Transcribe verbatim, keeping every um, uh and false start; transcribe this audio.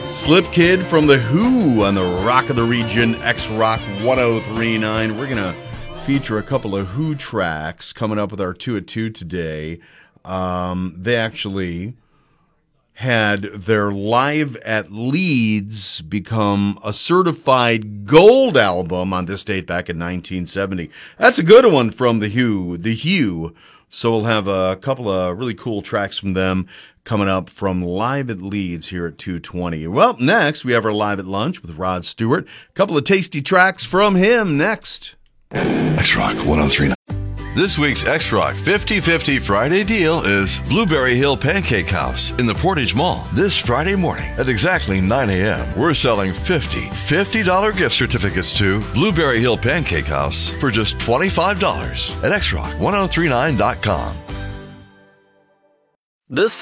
Slip Kid from The Who on the Rock of the Region, X-Rock one oh three point nine. We're going to feature a couple of Who tracks coming up with our two at two today. Um, they actually had their Live at Leeds become a certified gold album on this date back in nineteen seventy. That's a good one from The Who, The Who. So we'll have a couple of really cool tracks from them coming up from Live at Leeds here at two twenty. Well, next we have our Live at Lunch with Rod Stewart. A couple of tasty tracks from him next. X-Rock one oh three point nine. This week's X-Rock fifty fifty Friday deal is Blueberry Hill Pancake House in the Portage Mall. This Friday morning at exactly nine a.m., we're selling fifty fifty dollars gift certificates to Blueberry Hill Pancake House for just twenty-five dollars at X Rock one oh three point nine dot com. This